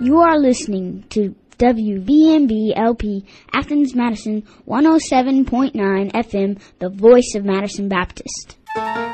You are listening to WVMB LP Athens Madison 107.9 FM, the voice of Madison Baptist.